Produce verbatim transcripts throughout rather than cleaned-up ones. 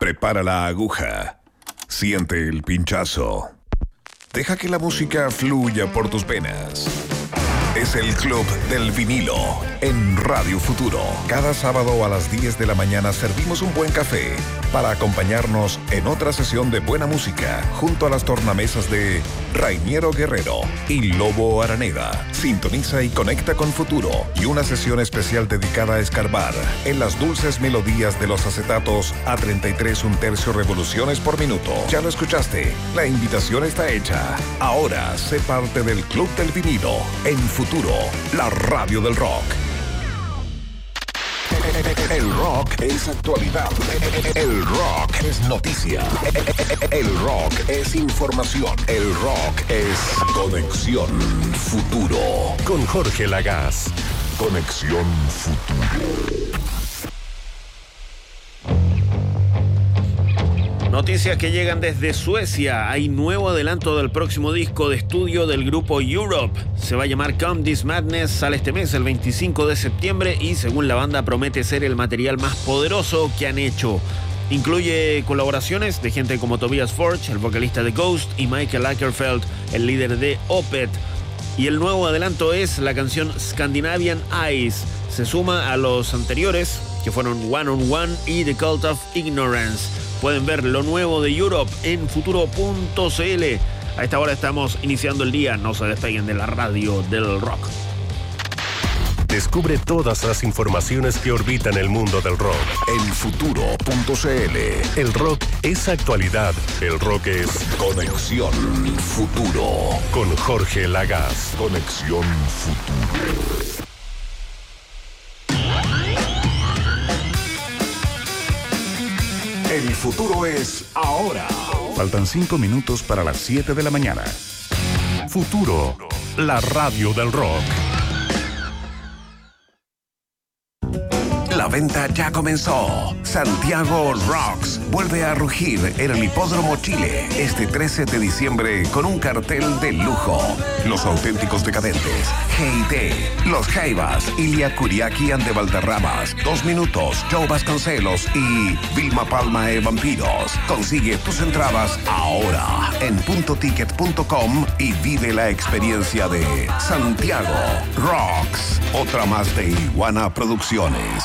Prepara la aguja. Siente el pinchazo. Deja que la música fluya por tus venas. Es el Club del Vinilo en Radio Futuro. Cada sábado a las diez de la mañana servimos un buen café para acompañarnos en otra sesión de buena música junto a las tornamesas de Rainiero Guerrero y Lobo Araneda. Sintoniza y conecta con Futuro y una sesión especial dedicada a escarbar en las dulces melodías de los acetatos a treinta y tres un tercio revoluciones por minuto. Ya lo escuchaste, la invitación está hecha. Ahora sé parte del Club del Vinilo en Futuro, la radio del rock. El rock es actualidad. El rock es noticia. El rock es información. El rock es Conexión Futuro. Con Jorge Lagaz. Conexión Futuro. Noticias que llegan desde Suecia. Hay nuevo adelanto del próximo disco de estudio del grupo Europe. Se va a llamar Come This Madness. Sale este mes, el veinticinco de septiembre, y según la banda promete ser el material más poderoso que han hecho. Incluye colaboraciones de gente como Tobias Forge, el vocalista de Ghost, y Michael Åkerfeldt, el líder de Opeth. Y el nuevo adelanto es la canción Scandinavian Eyes. Se suma a los anteriores, que fueron One on One y The Cult of Ignorance. Pueden ver lo nuevo de Europe en futuro punto c l. A esta hora estamos iniciando el día. No se despeguen de la radio del rock. Descubre todas las informaciones que orbitan el mundo del rock en futuro punto c l. El rock es actualidad. El rock es Conexión Futuro. Con Jorge Lagaz. Conexión Futuro. El futuro es ahora. Faltan cinco minutos para las siete de la mañana. Futuro, la radio del rock. La venta ya comenzó. Santiago Rocks vuelve a rugir en el Hipódromo Chile este trece de diciembre con un cartel de lujo. Los auténticos decadentes, G I T, Los Jaivas, Ilia Kuriaki and de Valderramas, Dos Minutos, Joe Vasconcelos y Vilma Palma e Vampiros. Consigue tus entradas ahora en punto ticket punto com y vive la experiencia de Santiago Rocks. Otra más de Iguana Producciones.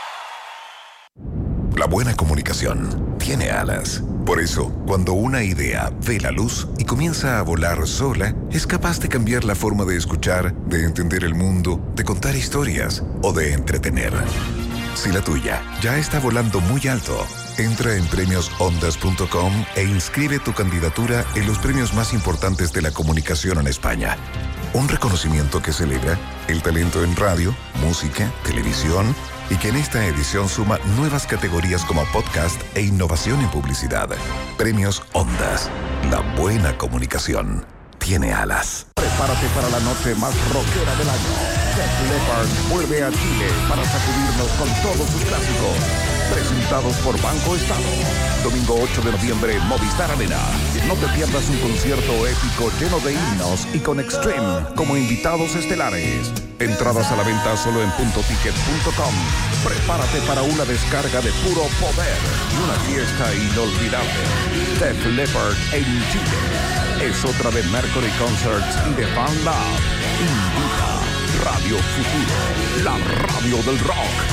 La buena comunicación tiene alas. Por eso, cuando una idea ve la luz y comienza a volar sola, es capaz de cambiar la forma de escuchar, de entender el mundo, de contar historias o de entretener. Si la tuya ya está volando muy alto, entra en premios ondas punto com e inscribe tu candidatura en los premios más importantes de la comunicación en España. Un reconocimiento que celebra el talento en radio, música, televisión y que en esta edición suma nuevas categorías como podcast e innovación en publicidad. Premios Ondas. La buena comunicación tiene alas. Prepárate para la noche más rockera del año. Def Leppard vuelve a Chile para sacudirnos con todos sus clásicos. Presentados por Banco Estado. Domingo ocho de noviembre, Movistar Arena. No te pierdas un concierto épico lleno de himnos y con Extreme como invitados estelares. Entradas a la venta solo en punto ticket punto com. Prepárate para una descarga de puro poder y una fiesta inolvidable. Def Leppard en Chile. Es otra de Mercury Concerts y de Fan Lab. Invita Radio Futuro, la radio del rock.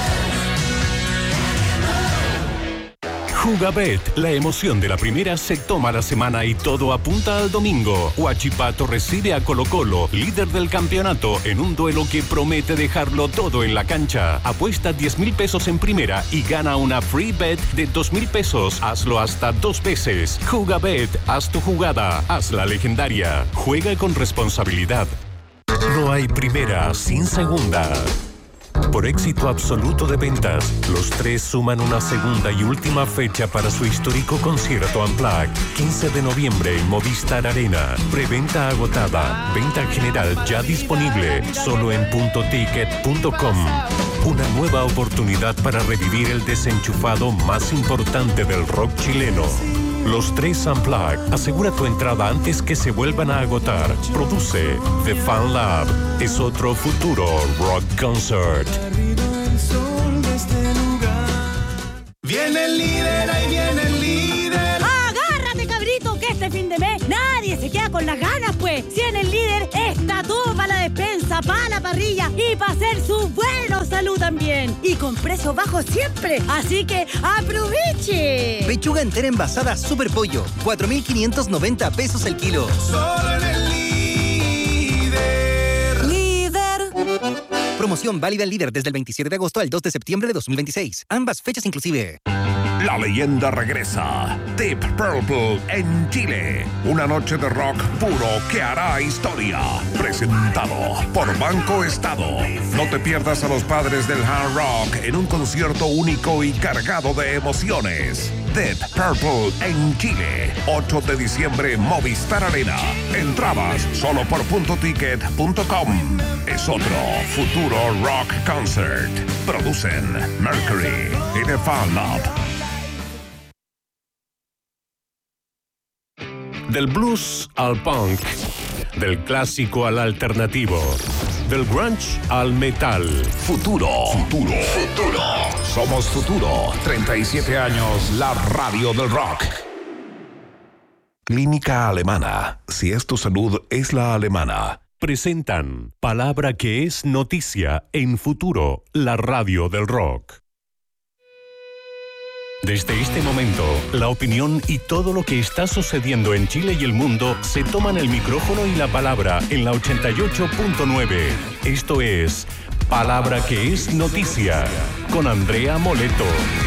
Jugabet, la emoción de la primera se toma la semana y todo apunta al domingo. Huachipato recibe a Colo Colo, líder del campeonato, en un duelo que promete dejarlo todo en la cancha. Apuesta diez mil pesos en primera y gana una free bet de dos mil pesos. Hazlo hasta dos veces. Jugabet, haz tu jugada, haz la legendaria. Juega con responsabilidad. No hay primera sin segunda. Por éxito absoluto de ventas, los tres suman una segunda y última fecha para su histórico concierto Unplugged. quince de noviembre en Movistar Arena. Preventa agotada. Venta general ya disponible. Solo en punto ticket punto com. Una nueva oportunidad para revivir el desenchufado más importante del rock chileno. Los tres Unplugged. Asegura tu entrada antes que se vuelvan a agotar. Produce The Fan Lab. Es otro futuro rock concert. Viene el líder, ahí viene por las ganas, pues. Si en el Líder está todo para la despensa, para la parrilla y para hacer su buena salud también. Y con precios bajos siempre. Así que ¡aproveche! Pechuga entera envasada Super Pollo, cuatro mil quinientos noventa pesos el kilo. Solo en el Líder. Líder. Promoción válida en Líder desde el veintisiete de agosto al dos de septiembre de dos mil veintiséis. Ambas fechas inclusive. La leyenda regresa. Deep Purple en Chile. Una noche de rock puro que hará historia. Presentado por Banco Estado. No te pierdas a los padres del hard rock en un concierto único y cargado de emociones. Deep Purple en Chile. ocho de diciembre, Movistar Arena. Entradas solo por punto ticket punto com. Es otro futuro rock concert. Producen Mercury y The Fan Lab. Del blues al punk, del clásico al alternativo, del grunge al metal. Futuro, futuro, futuro. Somos Futuro. treinta y siete años, la radio del rock. Clínica Alemana. Si es tu salud, es la alemana. Presentan Palabra que es noticia en Futuro, la radio del rock. Desde este momento, la opinión y todo lo que está sucediendo en Chile y el mundo se toman el micrófono y la palabra en la ochenta y ocho punto nueve. Esto es Palabra que es noticia con Andrea Moleto.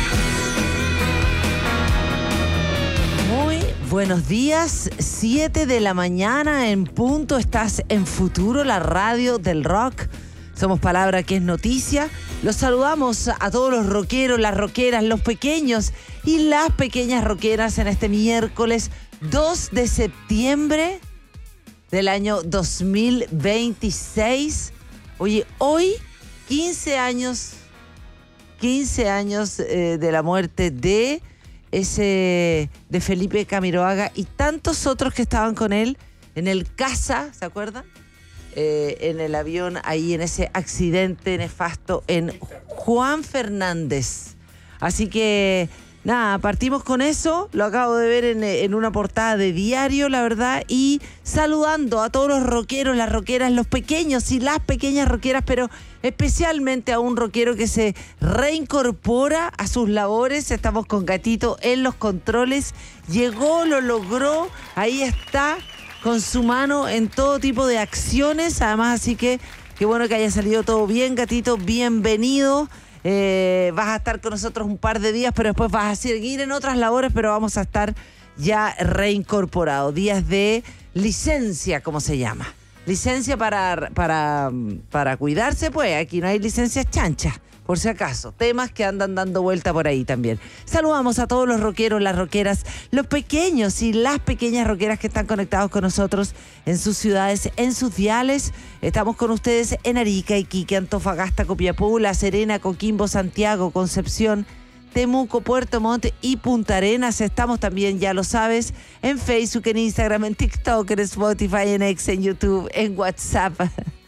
Muy buenos días, siete de la mañana en punto. Estás en Futuro, la radio del rock. Somos Palabra que es noticia. Los saludamos a todos los rockeros, las rockeras, los pequeños y las pequeñas rockeras en este miércoles dos de septiembre del año dos mil veintiséis. Oye, hoy quince años, quince años eh, de la muerte de ese de Felipe Camiroaga y tantos otros que estaban con él en el Casa, ¿se acuerdan? Eh, en el avión, ahí en ese accidente nefasto en Juan Fernández. Así que, nada, partimos con eso. Lo acabo de ver en, en una portada de diario, la verdad. Y saludando a todos los rockeros, las rockeras, los pequeños y las pequeñas rockeras, pero especialmente a un rockero que se reincorpora a sus labores. Estamos con Gatito en los controles. Llegó, lo logró, ahí está, con su mano en todo tipo de acciones, además, así que qué bueno que haya salido todo bien, Gatito, bienvenido. Eh, vas a estar con nosotros un par de días, pero después vas a seguir en otras labores, pero vamos a estar ya reincorporados. Días de licencia, como se llama. Licencia para, para, para cuidarse, pues aquí no hay licencias chanchas, por si acaso. Temas que andan dando vuelta por ahí también. Saludamos a todos los rockeros, las rockeras, los pequeños y las pequeñas rockeras que están conectados con nosotros en sus ciudades, en sus diales. Estamos con ustedes en Arica, Iquique, Antofagasta, Copiapó, La Serena, Coquimbo, Santiago, Concepción, Temuco, Puerto Montt y Punta Arenas. Estamos también, ya lo sabes, en Facebook, en Instagram, en TikTok, en Spotify, en X, en YouTube, en WhatsApp.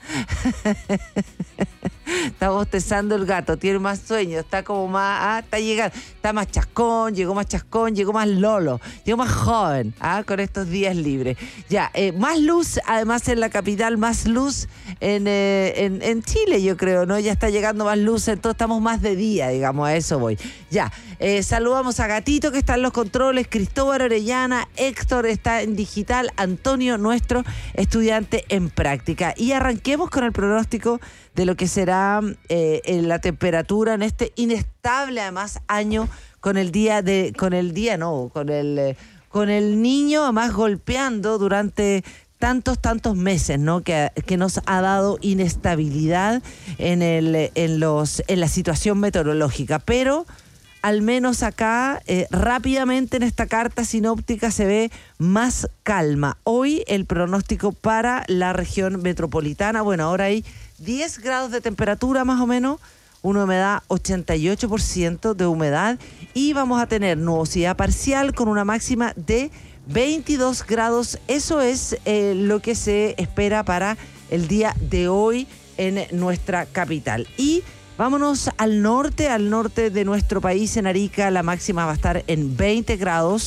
Está bostezando el gato, tiene más sueño, está como más, ah, está llegando, está más chascón, llegó más chascón, llegó más lolo, llegó más joven, ah, con estos días libres. Ya, eh, más luz, además en la capital, más luz en, eh, en, en Chile, yo creo, ¿no? Ya está llegando más luz, entonces estamos más de día, digamos, a eso voy. Ya, eh, saludamos a Gatito, que está en los controles, Cristóbal Orellana, Héctor está en digital, Antonio, nuestro estudiante en práctica. Y arranquemos con el pronóstico de lo que será eh, en la temperatura en este inestable, además, año, con el día de, con el día, no, con el, eh, con el niño, además, golpeando durante tantos, tantos meses, ¿no? Que, que nos ha dado inestabilidad en el, en los, en la situación meteorológica. Pero al menos acá, eh, rápidamente en esta carta sinóptica se ve más calma. Hoy el pronóstico para la región metropolitana, bueno, ahora hay diez grados de temperatura más o menos, una humedad ochenta y ocho por ciento de humedad y vamos a tener nubosidad parcial con una máxima de veintidós grados. Eso es eh, lo que se espera para el día de hoy en nuestra capital. Y vámonos al norte, al norte de nuestro país, en Arica, la máxima va a estar en veinte grados.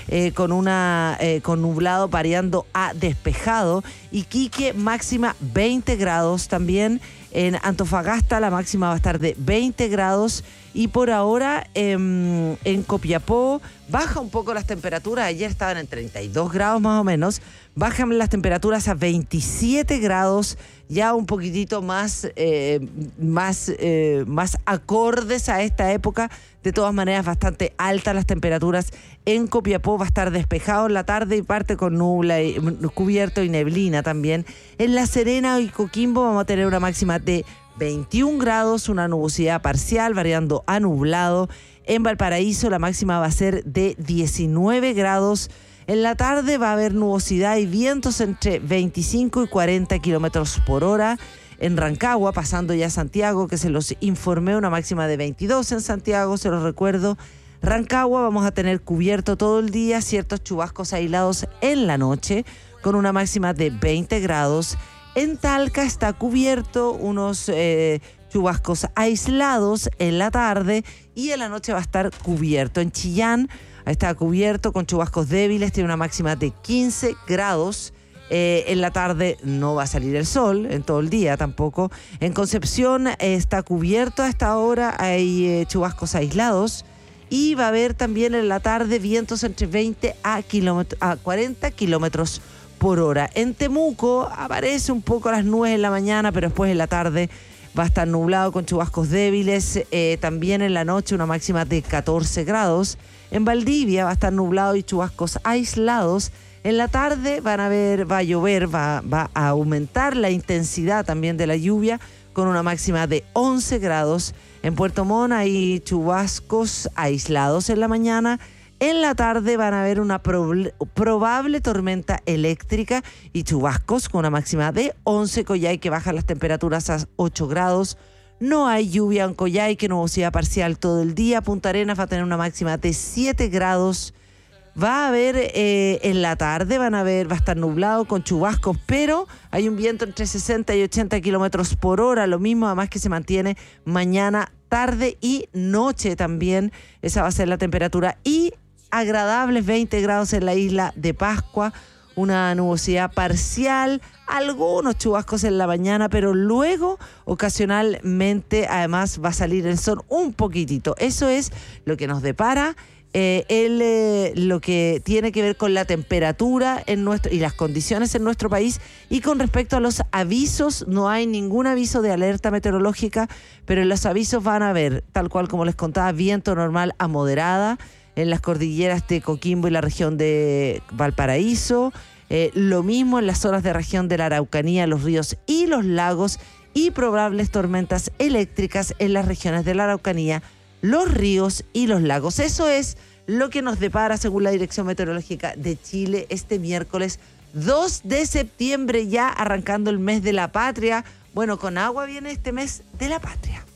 eh, con, una, eh, con nublado variando a despejado. Iquique máxima veinte grados también. En Antofagasta la máxima va a estar de veinte grados. Y por ahora en, en Copiapó baja un poco las temperaturas. Ayer estaban en treinta y dos grados más o menos. Bajan las temperaturas a veintisiete grados, ya un poquitito más, eh, más, eh, más acordes a esta época. De todas maneras, bastante altas las temperaturas en Copiapó. Va a estar despejado en la tarde y parte con nubla, y, cubierto y neblina también. En La Serena y Coquimbo vamos a tener una máxima de veintiún grados, una nubosidad parcial variando a nublado. En Valparaíso la máxima va a ser de diecinueve grados. En la tarde va a haber nubosidad y vientos entre veinticinco y cuarenta kilómetros por hora. En Rancagua, pasando ya a Santiago, que se los informé, una máxima de veintidós en Santiago, se los recuerdo. Rancagua vamos a tener cubierto todo el día, ciertos chubascos aislados en la noche, con una máxima de veinte grados. En Talca está cubierto, unos eh, chubascos aislados en la tarde y en la noche va a estar cubierto. En Chillán está cubierto con chubascos débiles, tiene una máxima de quince grados. Eh, en la tarde no va a salir el sol, en todo el día tampoco. En Concepción eh, está cubierto a esta hora, hay eh, chubascos aislados. Y va a haber también en la tarde vientos entre veinte a, kilómetro, a cuarenta kilómetros por hora. En Temuco aparece un poco las nubes en la mañana, pero después en la tarde va a estar nublado con chubascos débiles. Eh, también en la noche una máxima de catorce grados. En Valdivia va a estar nublado y chubascos aislados. En la tarde van a ver, va a llover, va, va a aumentar la intensidad también de la lluvia con una máxima de once grados. En Puerto Montt hay chubascos aislados en la mañana. En la tarde van a haber una prob- probable tormenta eléctrica y chubascos con una máxima de once. Coyhaique, que bajan las temperaturas a ocho grados. No hay lluvia en Coyhaique, nubosidad parcial todo el día. Punta Arenas va a tener una máxima de siete grados. Va a haber eh, en la tarde, van a ver, va a estar nublado con chubascos, pero hay un viento entre sesenta y ochenta kilómetros por hora, lo mismo además que se mantiene mañana, tarde y noche también. Esa va a ser la temperatura y agradables veinte grados en la isla de Pascua, una nubosidad parcial, algunos chubascos en la mañana, pero luego ocasionalmente además va a salir el sol un poquitito. Eso es lo que nos depara Eh, el, eh, lo que tiene que ver con la temperatura en nuestro, y las condiciones en nuestro país. Y con respecto a los avisos, no hay ningún aviso de alerta meteorológica, pero en los avisos van a haber, tal cual como les contaba, viento normal a moderada en las cordilleras de Coquimbo y la región de Valparaíso, eh, lo mismo en las zonas de región de la Araucanía, los ríos y los lagos, y probables tormentas eléctricas en las regiones de la Araucanía, los ríos y los lagos. Eso es lo que nos depara según la Dirección Meteorológica de Chile este miércoles dos de septiembre, ya arrancando el mes de la patria. Bueno, con agua viene este mes de la patria.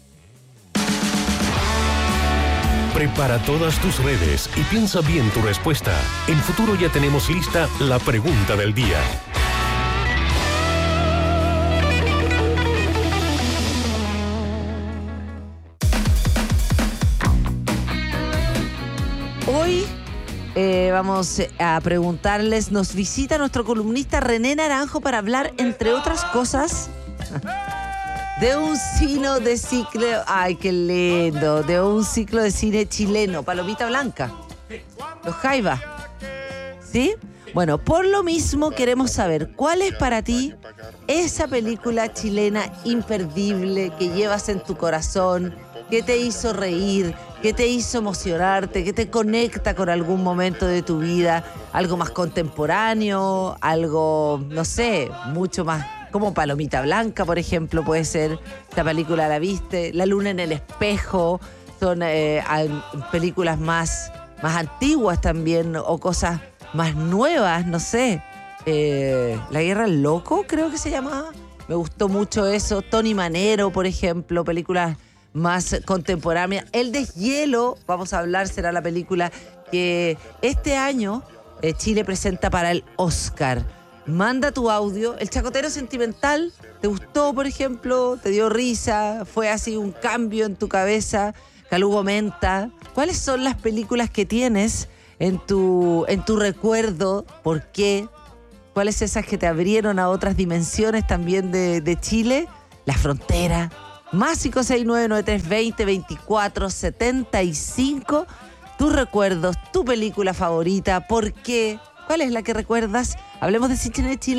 Prepara todas tus redes y piensa bien tu respuesta. En Futuro ya tenemos lista la pregunta del día. Hoy eh, vamos a preguntarles, nos visita nuestro columnista René Naranjo para hablar, entre otras cosas, de un ciclo de ciclo, ay, qué lindo, de un ciclo de cine chileno, Palomita Blanca, Los Jaivas, ¿sí? Bueno, por lo mismo queremos saber, ¿cuál es para ti esa película chilena imperdible que llevas en tu corazón, que te hizo reír, que te hizo emocionarte, que te conecta con algún momento de tu vida, algo más contemporáneo, algo, no sé, mucho más, como Palomita Blanca, por ejemplo, puede ser, esta película la viste, La luna en el espejo, son eh, películas más, más antiguas también, o cosas más nuevas, no sé, eh, La guerra del loco, creo que se llamaba, me gustó mucho eso, Tony Manero, por ejemplo, películas más contemporánea. El deshielo, vamos a hablar, será la película que este año eh, Chile presenta para el Oscar. Manda tu audio. El Chacotero Sentimental, ¿te gustó, por ejemplo? ¿Te dio risa? ¿Fue así un cambio en tu cabeza? Calugo Menta. ¿Cuáles son las películas que tienes en tu, en tu recuerdo. ¿Por qué? ¿Cuáles esas que te abrieron a otras dimensiones también de, de Chile? La frontera. Más cinco seis nueve nueve tres dos cero veinticuatro setenta y cinco. Tus recuerdos, tu película favorita. ¿Por qué? ¿Cuál es la que recuerdas? Hablemos de Cine Chile.